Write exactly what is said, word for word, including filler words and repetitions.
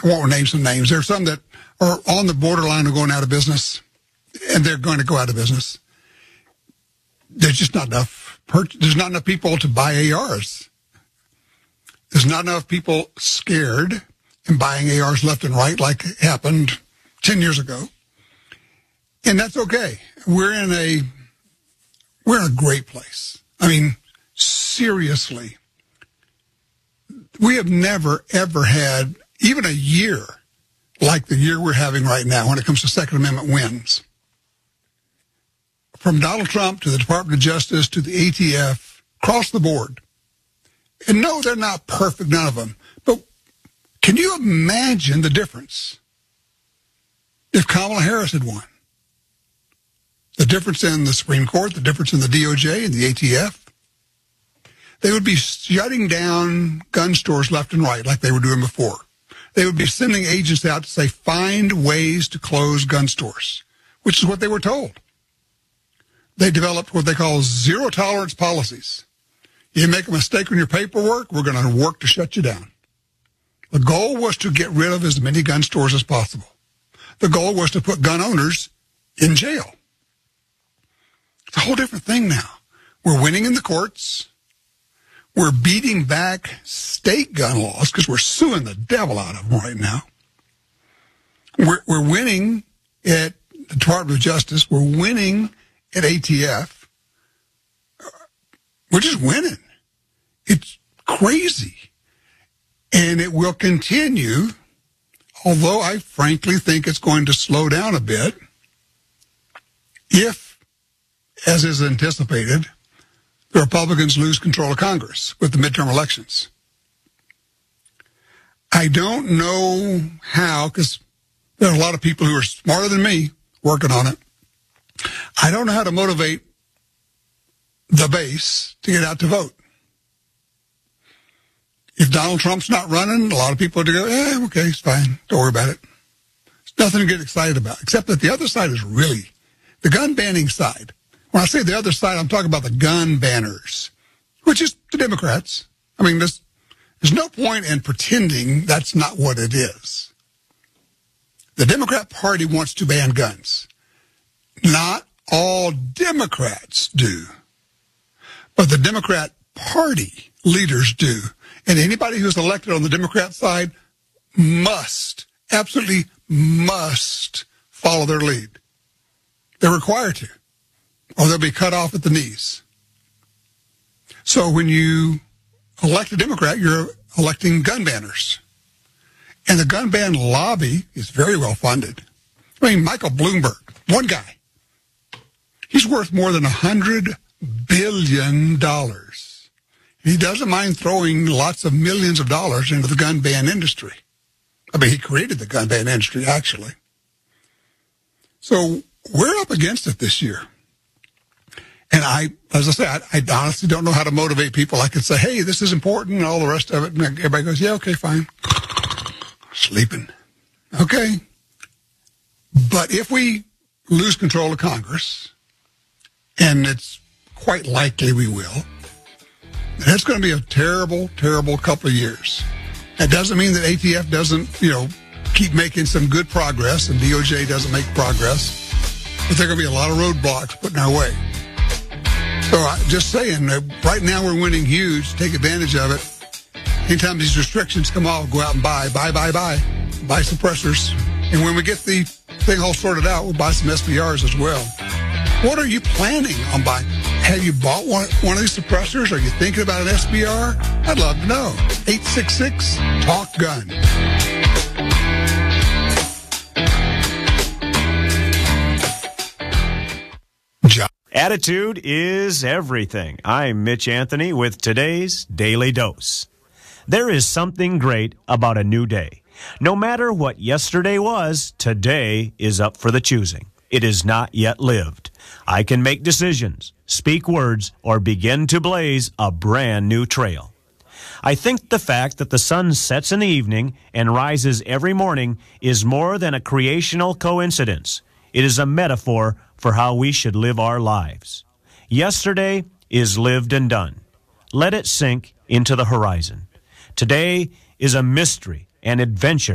won't name some names. There are some that are on the borderline of going out of business, and they're going to go out of business. There's just not enough. There's not enough people to buy A Rs. There's not enough people scared and buying A Rs left and right like happened ten years ago. And that's okay. We're in a, we're in a great place. I mean, seriously, we have never, ever had even a year like the year we're having right now when it comes to Second Amendment wins. From Donald Trump to the Department of Justice to the A T F, across the board. And no, they're not perfect, none of them. But can you imagine the difference if Kamala Harris had won? The difference in the Supreme Court, the difference in the D O J and the A T F. They would be shutting down gun stores left and right like they were doing before. They would be sending agents out to say, find ways to close gun stores, which is what they were told. They developed what they call zero tolerance policies. You make a mistake on your paperwork, we're going to work to shut you down. The goal was to get rid of as many gun stores as possible. The goal was to put gun owners in jail. It's a whole different thing now. We're winning in the courts. We're beating back state gun laws because we're suing the devil out of them right now. We're, we're winning at the Department of Justice. We're winning at A T F. We're just winning. It's crazy. And it will continue, although I frankly think it's going to slow down a bit if, as is anticipated, the Republicans lose control of Congress with the midterm elections. I don't know how, because there are a lot of people who are smarter than me working on it. I don't know how to motivate the base to get out to vote. If Donald Trump's not running, a lot of people are to go, eh, okay, it's fine. Don't worry about it. There's nothing to get excited about, except that the other side is really, the gun banning side. When I say the other side, I'm talking about the gun banners, which is the Democrats. I mean, there's, there's no point in pretending that's not what it is. The Democrat Party wants to ban guns. Not all Democrats do. But the Democrat Party leaders do. And anybody who's elected on the Democrat side must, absolutely must follow their lead. They're required to, or they'll be cut off at the knees. So when you elect a Democrat, you're electing gun banners. And the gun ban lobby is very well funded. I mean, Michael Bloomberg, one guy, he's worth more than one hundred billion dollars. He doesn't mind throwing lots of millions of dollars into the gun ban industry. I mean, he created the gun ban industry, actually. So we're up against it this year. And I, as I say, I, I honestly don't know how to motivate people. I could say, hey, this is important and all the rest of it. And everybody goes, yeah, okay, fine. Sleeping. Okay. But if we lose control of Congress, and it's quite likely we will, that's going to be a terrible, terrible couple of years. That doesn't mean that A T F doesn't, you know, keep making some good progress and D O J doesn't make progress. But there are going to be a lot of roadblocks put in our way. So I, just saying, uh, right now we're winning huge. Take advantage of it. Anytime these restrictions come off, go out and buy, buy, buy, buy. Buy suppressors. And when we get the thing all sorted out, we'll buy some S B Rs as well. What are you planning on buying? Have you bought one, one of these suppressors? Are you thinking about an S B R? I'd love to know. eight six six, talk gun. John. Attitude is everything. I'm Mitch Anthony with today's Daily Dose. There is something great about a new day. No matter what yesterday was, today is up for the choosing. It is not yet lived. I can make decisions, speak words, or begin to blaze a brand new trail. I think the fact that the sun sets in the evening and rises every morning is more than a creational coincidence. It is a metaphor for how we should live our lives. Yesterday is lived and done. Let it sink into the horizon. Today is a mystery and adventure